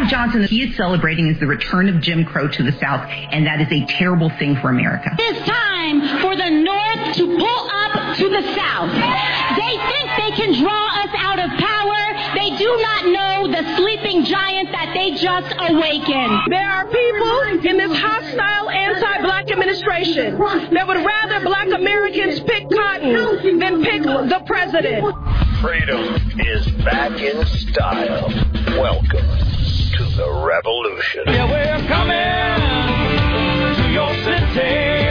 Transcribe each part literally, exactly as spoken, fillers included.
Mike Johnson, he is celebrating is the return of Jim Crow to the South, and that is a terrible thing for America. It's time for the North to pull up to the South. They think they can draw us out of power. They do not know the sleeping giant that they just awakened. There are people in this hostile anti-black administration that would rather black Americans pick cotton than pick the president. Freedom is back in style. Welcome to the revolution. Yeah, we're coming to your city.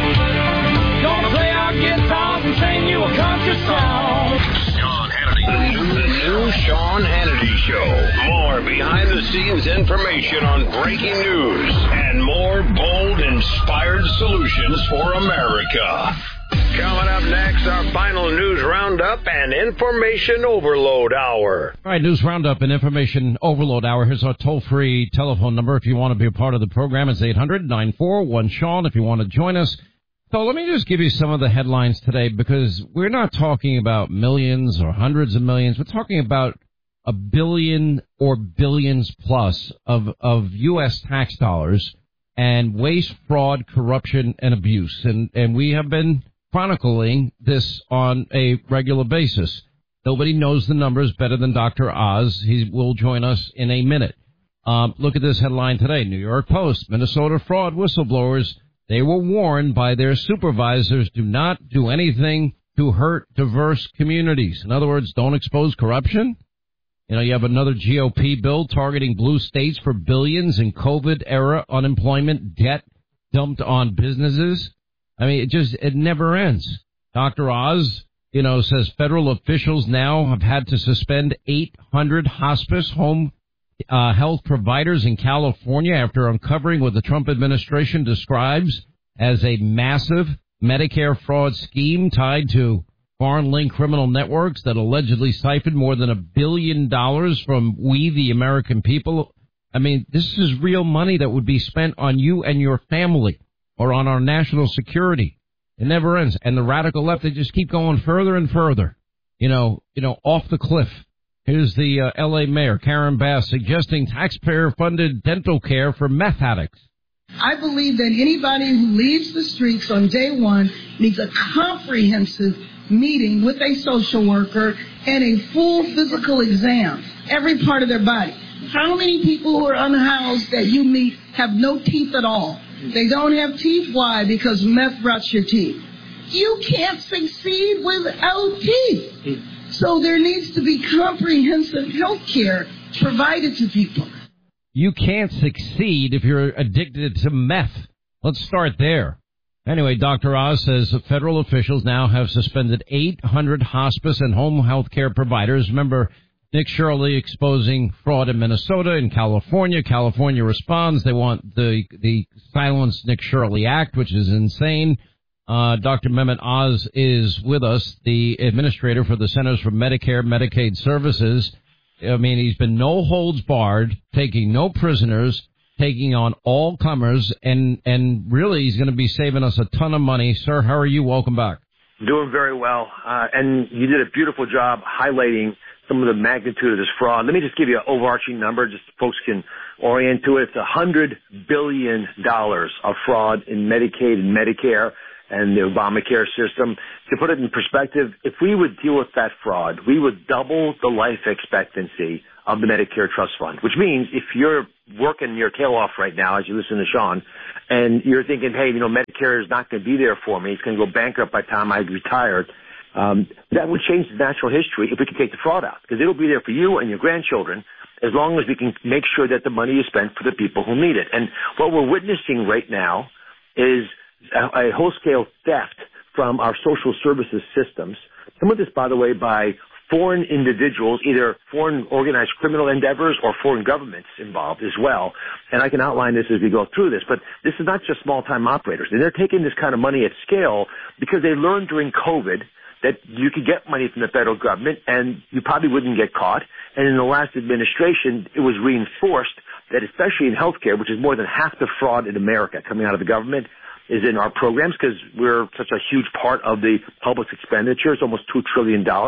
Gonna play our guitars and sing you a country song. Sean Hannity. The new Sean Hannity Show. More behind-the-scenes information on breaking news and more bold, inspired solutions for America. Coming up next, our final news roundup and information overload hour. All right, news roundup and information overload hour. Here's our toll-free telephone number. If you want to be a part of the program, it's eight hundred, nine four one, Sean if you want to join us. So let me just give you some of the headlines today, because we're not talking about millions or hundreds of millions. We're talking about a billion or billions plus of, of U S tax dollars and waste, fraud, corruption, and abuse. And, and we have been chronicling this on a regular basis. Nobody knows the numbers better than Doctor Oz. He will join us in a minute. Um, look at this headline today. New York Post, Minnesota fraud whistleblowers. They were warned by their supervisors, do not do anything to hurt diverse communities. In other words, don't expose corruption. You know, you have another G O P bill targeting blue states for billions in COVID-era unemployment debt dumped on businesses. I mean, it just, it never ends. Doctor Oz, you know, says federal officials now have had to suspend eight hundred hospice home uh, health providers in California after uncovering what the Trump administration describes as a massive Medicare fraud scheme tied to foreign-linked criminal networks that allegedly siphoned more than a billion dollars from we, the American people. I mean, this is real money that would be spent on you and your family, or on our national security. It never ends. And the radical left, they just keep going further and further, you know, you know, off the cliff. Here's the uh, L A mayor, Karen Bass, suggesting taxpayer-funded dental care for meth addicts. I believe that anybody who leaves the streets on day one needs a comprehensive meeting with a social worker and a full physical exam, every part of their body. How many people who are unhoused that you meet have no teeth at all? They don't have teeth. Why? Because meth rots your teeth. You can't succeed without teeth. So there needs to be comprehensive health care provided to people. You can't succeed if you're addicted to meth. Let's start there. Anyway, Doctor Oz says that federal officials now have suspended eight hundred hospice and home health care providers. Remember, Nick Shirley exposing fraud in Minnesota and California. California responds. They want the the Silence Nick Shirley Act, which is insane. Uh, Doctor Mehmet Oz is with us, the administrator for the Centers for Medicare Medicaid Services. I mean, he's been no holds barred, taking no prisoners, taking on all comers, and, and really he's going to be saving us a ton of money. Sir, how are you? Welcome back. Doing very well. Uh, and you did a beautiful job highlighting some of the magnitude of this fraud. Let me just give you an overarching number just so folks can orient to it. It's one hundred billion dollars of fraud in Medicaid and Medicare and the Obamacare system. To put it in perspective, if we would deal with that fraud, we would double the life expectancy of the Medicare Trust Fund, which means if you're working your tail off right now as you listen to Sean, and you're thinking, hey, you know, Medicare is not going to be there for me, it's going to go bankrupt by the time I retire, um, that would change the natural history if we could take the fraud out, because it'll be there for you and your grandchildren as long as we can make sure that the money is spent for the people who need it. And what we're witnessing right now is a, a whole-scale theft from our social services systems. Some of this, by the way, by foreign individuals, either foreign organized criminal endeavors or foreign governments involved as well. And I can outline this as we go through this, but this is not just small-time operators. And they're taking this kind of money at scale because they learned during COVID that you could get money from the federal government and you probably wouldn't get caught. And in the last administration, it was reinforced that especially in healthcare, which is more than half the fraud in America coming out of the government, is in our programs because we're such a huge part of the public's expenditure. It's almost two trillion dollars.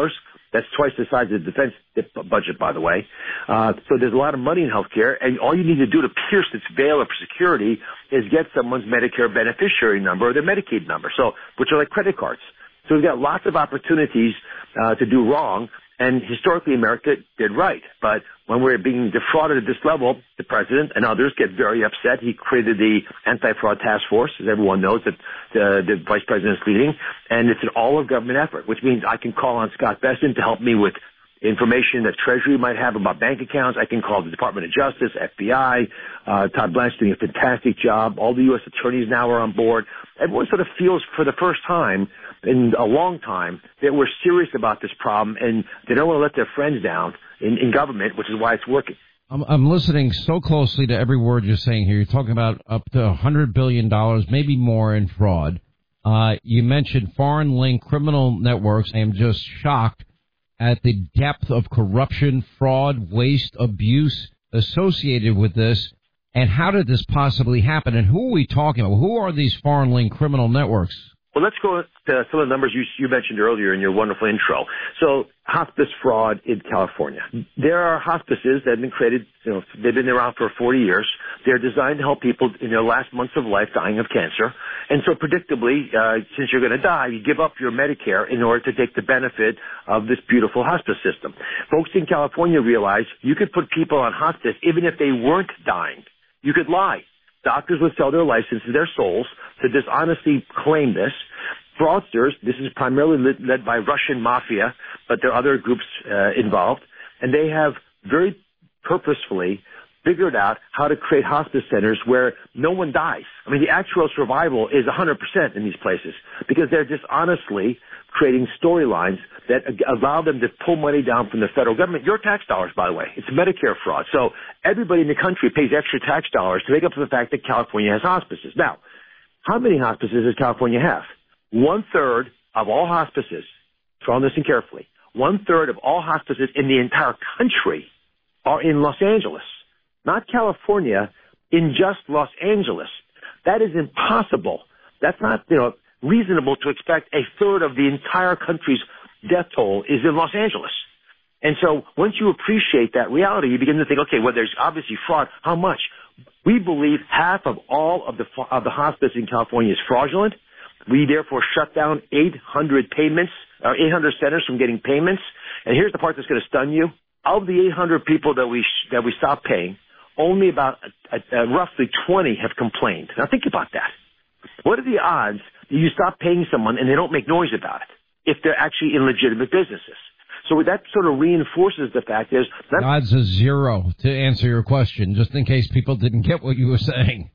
That's twice the size of the defense budget, by the way. Uh, so there's a lot of money in healthcare, and all you need to do to pierce its veil of security is get someone's Medicare beneficiary number or their Medicaid number, so which are like credit cards. So we've got lots of opportunities uh, to do wrong, and historically America did right. But when we're being defrauded at this level, the president and others get very upset. He created the anti-fraud task force, as everyone knows, that the, the vice president is leading, and it's an all-of-government effort, which means I can call on Scott Bessent to help me with information that Treasury might have about bank accounts. I can call the Department of Justice, F B I. Uh, Todd Blanche doing a fantastic job. All the U S attorneys now are on board. Everyone sort of feels for the first time in a long time that we're serious about this problem, and they don't want to let their friends down in, in government, which is why it's working. I'm, I'm listening so closely to every word you're saying here. You're talking about up to one hundred billion dollars, maybe more, in fraud. Uh, you mentioned foreign-linked criminal networks. I am just shocked at the depth of corruption, fraud, waste, abuse associated with this. And how did this possibly happen? And who are we talking about? Who are these foreign-linked criminal networks? Well, let's go to some of the numbers you, you mentioned earlier in your wonderful intro. So, hospice fraud in California. There are hospices that have been created, you know, they've been around for forty years. They're designed to help people in their last months of life dying of cancer. And so, predictably, uh, since you're going to die, you give up your Medicare in order to take the benefit of this beautiful hospice system. Folks in California realize you could put people on hospice even if they weren't dying. You could lie. Doctors would sell their licenses, their souls, to dishonestly claim this. Fraudsters, this is primarily led, led by Russian mafia, but there are other groups uh, involved, and they have very purposefully figured out how to create hospice centers where no one dies. I mean, the actual survival is one hundred percent in these places because they're dishonestly creating storylines that allow them to pull money down from the federal government. Your tax dollars, by the way. It's Medicare fraud. So everybody in the country pays extra tax dollars to make up for the fact that California has hospices. Now, how many hospices does California have? One-third of all hospices, try listen carefully, one-third of all hospices in the entire country are in Los Angeles. Not California, in just Los Angeles. That is impossible. That's not, you know, reasonable to expect a third of the entire country's death toll is in Los Angeles. And so once you appreciate that reality, you begin to think, okay, well, there's obviously fraud. How much? We believe half of all of the of the hospice in California is fraudulent. We therefore shut down eight hundred payments, or eight hundred centers from getting payments. And here's the part that's going to stun you. Of the eight hundred people that we sh- that we stopped paying, only about uh, uh, roughly twenty have complained. Now think about that. What are the odds that you stop paying someone and they don't make noise about it if they're actually in legitimate businesses? So that sort of reinforces the fact is that odds are zero, to answer your question, just in case people didn't get what you were saying.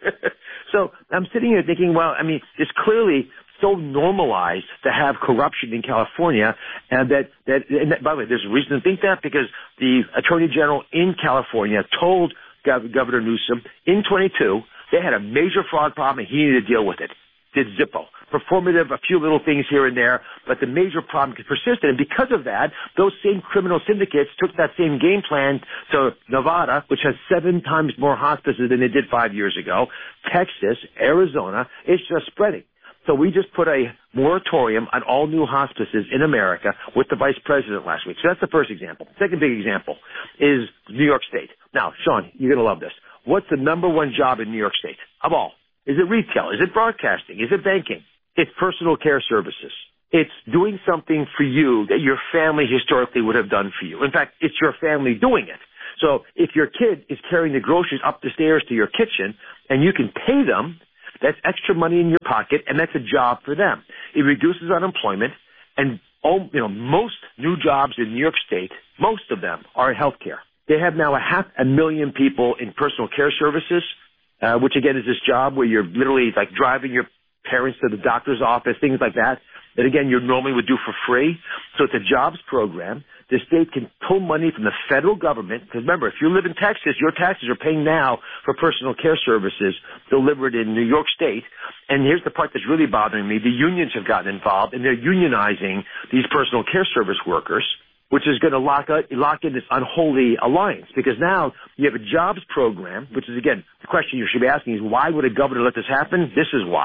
So I'm sitting here thinking, well, I mean, it's clearly so normalized to have corruption in California, and that, that, and that, by the way, there's a reason to think that because the Attorney General in California told Gov- Governor Newsom in twenty-two they had a major fraud problem and he needed to deal with it. Did Zippo. Performative, a few little things here and there, but the major problem persisted. And because of that, those same criminal syndicates took that same game plan to Nevada, which has seven times more hospices than they did five years ago, Texas, Arizona. It's just spreading. So we just put a moratorium on all new hospices in America with the vice president last week. So that's the first example. Second big example is New York State. Now, Sean, you're going to love this. What's the number one job in New York State of all? Is it retail? Is it broadcasting? Is it banking? It's personal care services. It's doing something for you that your family historically would have done for you. In fact, it's your family doing it. So if your kid is carrying the groceries up the stairs to your kitchen and you can pay them, that's extra money in your pocket, and that's a job for them. It reduces unemployment, and oh, you know, most new jobs in New York State, most of them are in healthcare. They have now a half a million people in personal care services, uh, which again is this job where you're literally like driving your parents to the doctor's office, things like that, that again you normally would do for free. So it's a jobs program. The state can pull money from the federal government. Because remember, if you live in Texas, your taxes are paying now for personal care services delivered in New York State. And here's the part that's really bothering me. The unions have gotten involved, and they're unionizing these personal care service workers, which is going to lock, up, lock in this unholy alliance. Because now you have a jobs program, which is, again, the question you should be asking is, why would a governor let this happen? This is why.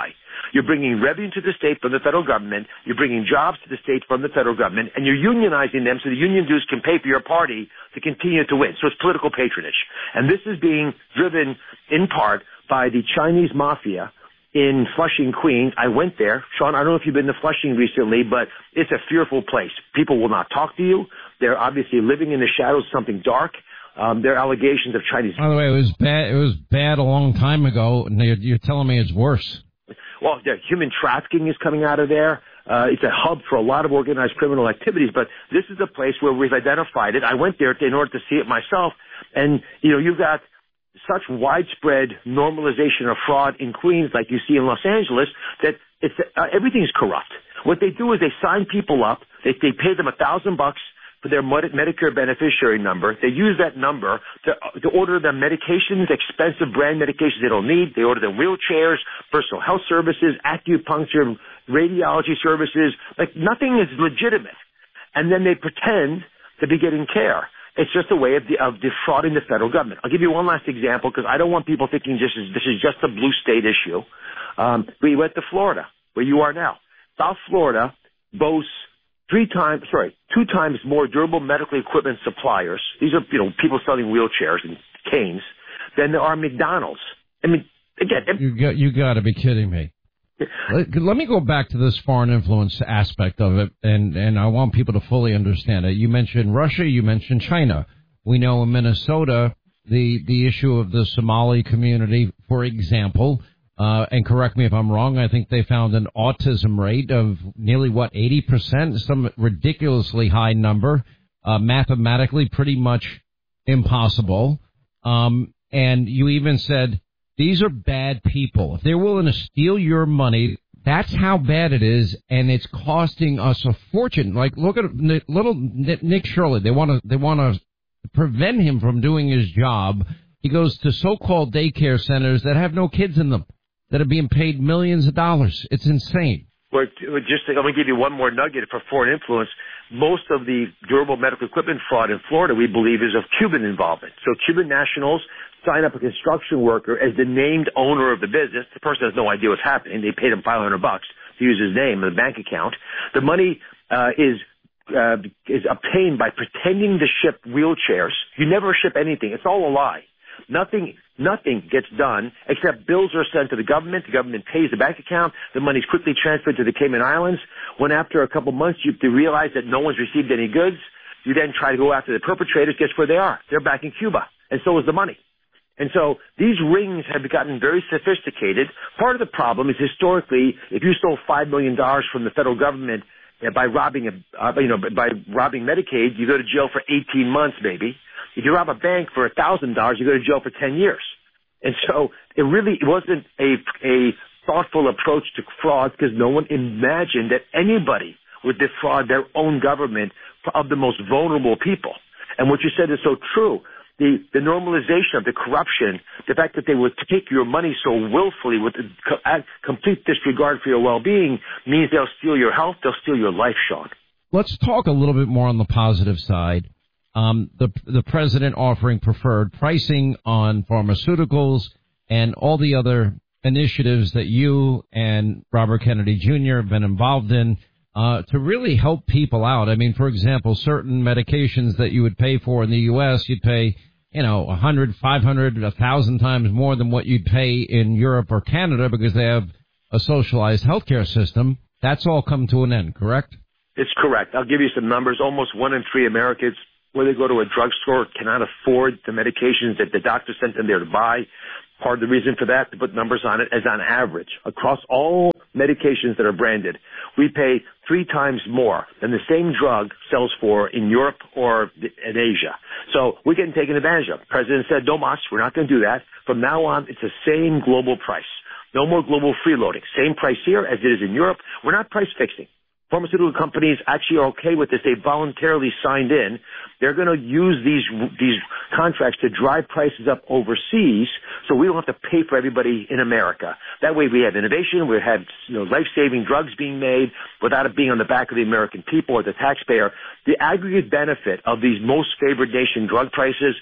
You're bringing revenue to the state from the federal government. You're bringing jobs to the state from the federal government, and you're unionizing them so the union dues can pay for your party to continue to win. So it's political patronage. And this is being driven in part by the Chinese mafia in Flushing, Queens. I went there. Sean, I don't know if you've been to Flushing recently, but it's a fearful place. People will not talk to you. They're obviously living in the shadows of something dark. Um, there are allegations of Chinese. By the way, it was bad. It was bad a long time ago, and you're, you're telling me it's worse. Well, the human trafficking is coming out of there. Uh, it's a hub for a lot of organized criminal activities, but this is a place where we've identified it. I went there in order to see it myself, and you know, you've got such widespread normalization of fraud in Queens, like you see in Los Angeles, that it's uh, everything's corrupt. What they do is they sign people up. They they pay them a thousand bucks for their Medicare beneficiary number. They use that number to, to order them medications, expensive brand medications they don't need. They order them wheelchairs, personal health services, acupuncture, radiology services. Like nothing is legitimate. And then they pretend to be getting care. It's just a way of, de- of defrauding the federal government. I'll give you one last example because I don't want people thinking this is, this is just a blue state issue. Um, we went to Florida, where you are now. South Florida boasts three times, sorry, two times more durable medical equipment suppliers. These are, you know, people selling wheelchairs and canes than there are McDonald's. I mean, again. You got, you got to be kidding me. Let, let me go back to this foreign influence aspect of it, and, and I want people to fully understand it. You mentioned Russia, you mentioned China. We know in Minnesota, the, the issue of the Somali community, for example, uh, and correct me if I'm wrong, I think they found an autism rate of nearly, what, eighty percent, some ridiculously high number, uh, mathematically pretty much impossible. Um, and you even said, these are bad people. If they're willing to steal your money, that's how bad it is, and it's costing us a fortune. Like, look at little Nick Shirley. They want to they want to prevent him from doing his job. He goes to so-called daycare centers that have no kids in them, that are being paid millions of dollars. It's insane. Well, just I'm going to give you one more nugget for foreign influence. Most of the durable medical equipment fraud in Florida, we believe, is of Cuban involvement. So Cuban nationals sign up a construction worker as the named owner of the business. The person has no idea what's happening. They paid him five hundred bucks to use his name in the bank account. The money uh, is uh, is obtained by pretending to ship wheelchairs. You never ship anything. It's all a lie. Nothing, nothing gets done except bills are sent to the government. The government pays the bank account. The money's quickly transferred to the Cayman Islands. When after a couple months you realize that no one's received any goods, you then try to go after the perpetrators. Guess where they are? They're back in Cuba, and so is the money. And so these rings have gotten very sophisticated. Part of the problem is historically, if you stole five million dollars from the federal government uh, by robbing a, uh, you know, by robbing Medicaid, you go to jail for eighteen months, maybe. If you rob a bank for a thousand dollars, you go to jail for ten years. And so it really wasn't a a thoughtful approach to fraud because no one imagined that anybody would defraud their own government of the most vulnerable people. And what you said is so true. The, the normalization of the corruption, the fact that they would take your money so willfully with co- complete disregard for your well-being means they'll steal your health, they'll steal your life, Sean. Let's talk a little bit more on the positive side. Um, the, the president offering preferred pricing on pharmaceuticals and all the other initiatives that you and Robert Kennedy Junior have been involved in. Uh, to really help people out. I mean, for example, certain medications that you would pay for in the U S, you'd pay, you know, a hundred, five hundred, a thousand times more than what you'd pay in Europe or Canada because they have a socialized healthcare system. That's all come to an end, correct? It's correct. I'll give you some numbers. Almost one in three Americans, when they go to a drugstore, cannot afford the medications that the doctor sent them there to buy. Part of the reason for that, to put numbers on it, is on average, across all medications that are branded, we pay three times more than the same drug sells for in Europe or in Asia. So we're getting taken advantage of. The president said, no mas, we're not going to do that. From now on, it's the same global price. No more global freeloading. Same price here as it is in Europe. We're not price fixing. Pharmaceutical companies actually are okay with this. They voluntarily signed in. They're going to use these these contracts to drive prices up overseas, so we don't have to pay for everybody in America. That way, we have innovation. We have, you know, life-saving drugs being made without it being on the back of the American people or the taxpayer. The aggregate benefit of these most favored nation drug prices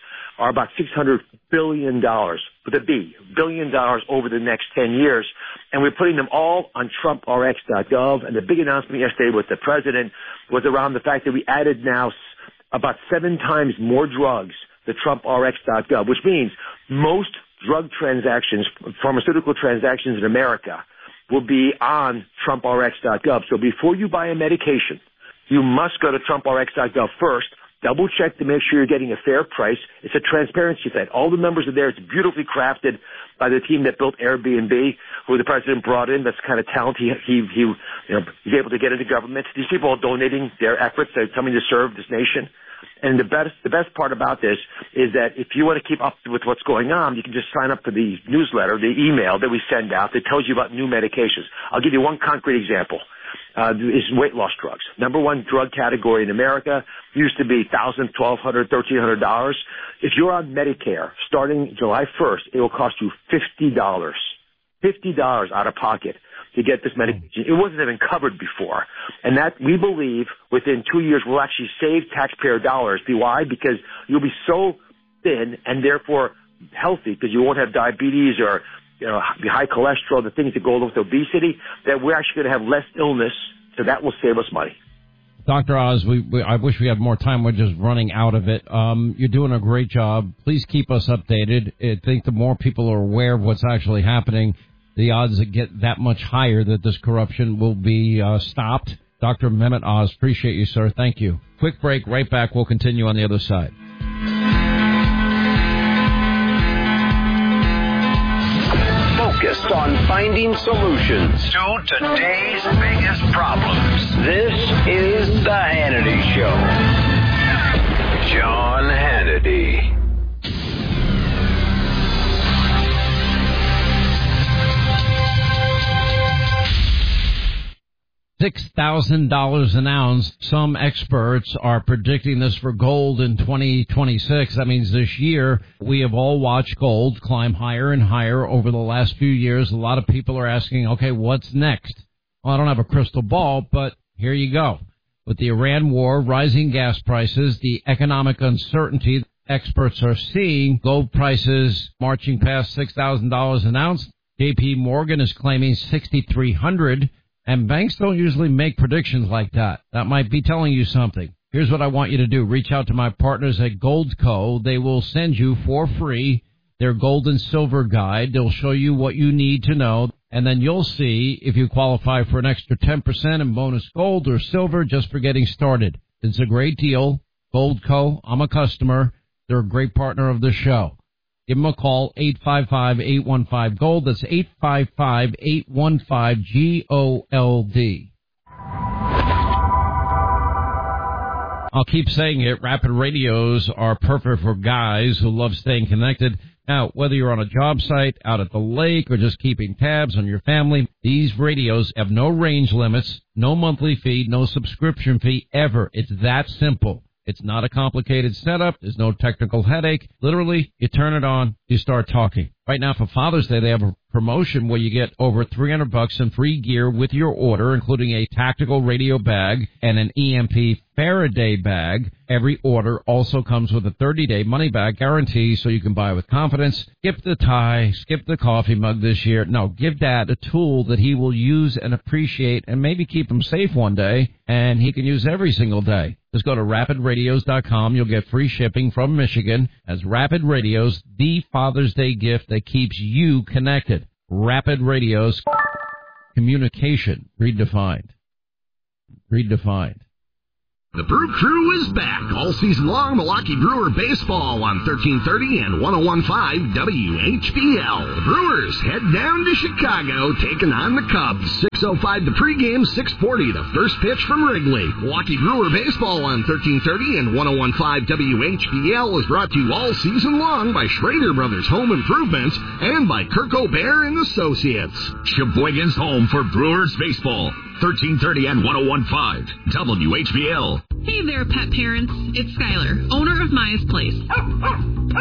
are about six hundred billion dollars, with a B, billion dollars over the next ten years. And we're putting them all on Trump R X dot gov. And the big announcement yesterday with the president was around the fact that we added now about seven times more drugs to Trump R X dot gov, which means most drug transactions, pharmaceutical transactions in America will be on Trump R X dot gov. So before you buy a medication, you must go to Trump R X dot gov first. Double check to make sure you're getting a fair price. It's a transparency thing. All the numbers are there. It's beautifully crafted by the team that built Airbnb, who the president brought in. That's the kind of talent he, he, he, you know, he's able to get into government. These people are donating their efforts. They're coming to serve this nation. And the best, the best part about this is that if you want to keep up with what's going on, you can just sign up for the newsletter, the email that we send out that tells you about new medications. I'll give you one concrete example. Uh, is weight loss drugs. Number one drug category in America, used to be one thousand dollars, twelve hundred dollars, thirteen hundred dollars. If you're on Medicare, starting July first, it will cost you fifty dollars. fifty dollars out of pocket to get this medication. It wasn't even covered before. And that, we believe, within two years will actually save taxpayer dollars. Why? Because you'll be so thin and therefore healthy, because you won't have diabetes or you know, high cholesterol, the things that go along with obesity, that we're actually going to have less illness, so that will save us money. Doctor Oz, we, we, I wish we had more time. We're just running out of it. Um, you're doing a great job. Please keep us updated. I think the more people are aware of what's actually happening, the odds that get that much higher that this corruption will be uh, stopped. Doctor Mehmet Oz, appreciate you, sir. Thank you. Quick break. Right back. We'll continue on the other side. Focused on finding solutions to today's biggest problems. This is The Hannity Show. John Hannity. six thousand dollars an ounce. Some experts are predicting this for gold in twenty twenty-six. That means this year we have all watched gold climb higher and higher over the last few years. A lot of people are asking, okay, what's next? Well, I don't have a crystal ball, but here you go. With the Iran war, rising gas prices, the economic uncertainty, experts are seeing gold prices marching past six thousand dollars an ounce. J P Morgan is claiming six thousand three hundred dollars. And banks don't usually make predictions like that. That might be telling you something. Here's what I want you to do. Reach out to my partners at Goldco. They will send you for free their gold and silver guide. They'll show you what you need to know. And then you'll see if you qualify for an extra ten percent in bonus gold or silver just for getting started. It's a great deal. Goldco, I'm a customer. They're a great partner of the show. Give them a call, eight five five, eight one five, GOLD. That's eight five five, eight one five, G O L D. I'll keep saying it. Rapid radios are perfect for guys who love staying connected. Now, whether you're on a job site, out at the lake, or just keeping tabs on your family, these radios have no range limits, no monthly fee, no subscription fee ever. It's that simple. It's not a complicated setup. There's no technical headache. Literally, you turn it on, you start talking. Right now, for Father's Day, they have a promotion where you get over three hundred bucks in free gear with your order, including a tactical radio bag and an E M P Faraday bag. Every order also comes with a thirty-day money-back guarantee, so you can buy with confidence. Skip the tie, skip the coffee mug this year. No, give Dad a tool that he will use and appreciate and maybe keep him safe one day, and he can use every single day. Just go to rapid radios dot com. You'll get free shipping from Michigan. As Rapid Radios, the Father's Day gift that keeps you connected. Rapid Radios, communication redefined. Redefined. The Brew Crew is back all season long. Milwaukee Brewer baseball on thirteen thirty and one oh one point five W H B L. The Brewers head down to Chicago, taking on the Cubs. six oh five the pregame, six forty the first pitch from Wrigley. Milwaukee Brewer baseball on thirteen thirty and one oh one point five W H B L is brought to you all season long by Schrader Brothers Home Improvements and by Kirk O'Bear and Associates. Sheboygan's home for Brewers baseball. thirteen thirty and one oh one point five W H B L. Hey there, pet parents. It's Skylar, owner of Maya's Place.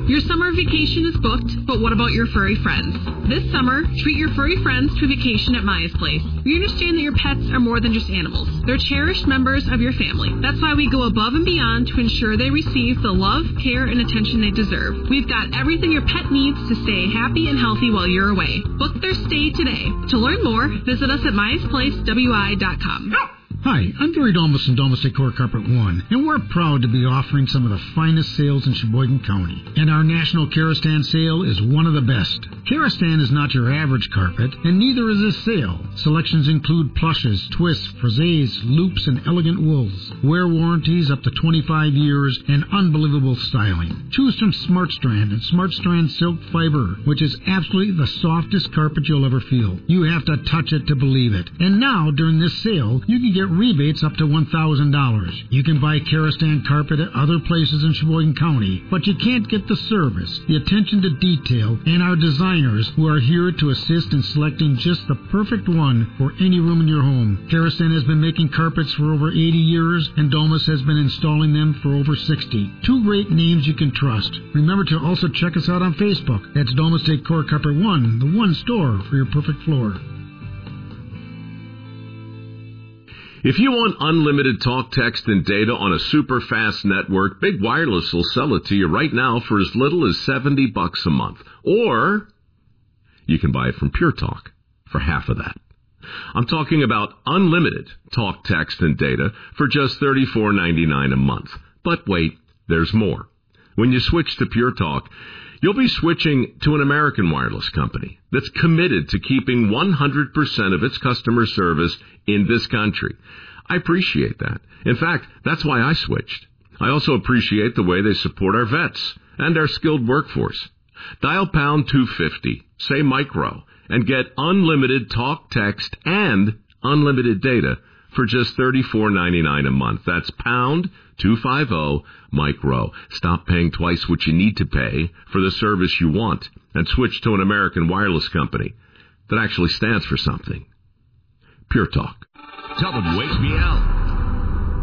Your summer vacation is booked, but what about your furry friends? This summer, treat your furry friends to a vacation at Maya's Place. We understand that your pets are more than just animals. They're cherished members of your family. That's why we go above and beyond to ensure they receive the love, care, and attention they deserve. We've got everything your pet needs to stay happy and healthy while you're away. Book their stay today. To learn more, visit us at myas place w i dot com. Hi, I'm Gary Domus from Domus Decor Carpet One, and we're proud to be offering some of the finest sales in Sheboygan County. And our National Karastan sale is one of the best. Karastan is not your average carpet, and neither is this sale. Selections include plushes, twists, frisés, loops, and elegant wools. Wear warranties up to twenty-five years and unbelievable styling. Choose from Smart Strand and Smart Strand Silk Fiber, which is absolutely the softest carpet you'll ever feel. You have to touch it to believe it. And now, during this sale, you can get rebates up to one thousand dollars. You can buy Karastan carpet at other places in Sheboygan County, but you can't get the service, the attention to detail, and our designers who are here to assist in selecting just the perfect one for any room in your home. Karastan has been making carpets for over eighty years, and Domus has been installing them for over sixty. Two great names you can trust. Remember to also check us out on Facebook. That's Domus Decor Carpet One, the one store for your perfect floor. If you want unlimited talk, text, and data on a super fast network, Big Wireless will sell it to you right now for as little as seventy bucks a month. Or you can buy it from Pure Talk for half of that. I'm talking about unlimited talk, text, and data for just thirty-four ninety-nine a month. But wait, there's more. When you switch to Pure Talk, you'll be switching to an American wireless company that's committed to keeping one hundred percent of its customer service in this country. I appreciate that. In fact, that's why I switched. I also appreciate the way they support our vets and our skilled workforce. Dial pound two fifty, say micro, and get unlimited talk, text, and unlimited data for just thirty-four ninety-nine a month. That's pound two fifty micro. Stop paying twice what you need to pay for the service you want and switch to an American wireless company that actually stands for something. Pure Talk. W H B L.